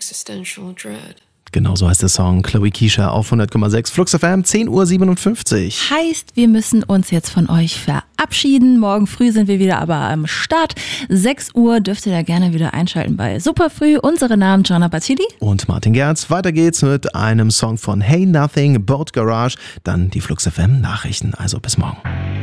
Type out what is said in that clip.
existential dread. Genau so heißt der Song. Chloe Keisha auf 100,6 Flux FM, 10:57 Uhr. Heißt, wir müssen uns jetzt von euch verabschieden. Morgen früh sind wir wieder aber am Start. 6 Uhr dürft ihr da gerne wieder einschalten bei Superfrüh. Unsere Namen Gianna Battili Und Martin Gerz. Weiter geht's mit einem Song von Hey Nothing, Boat Garage. Dann die Flux FM Nachrichten. Also bis morgen.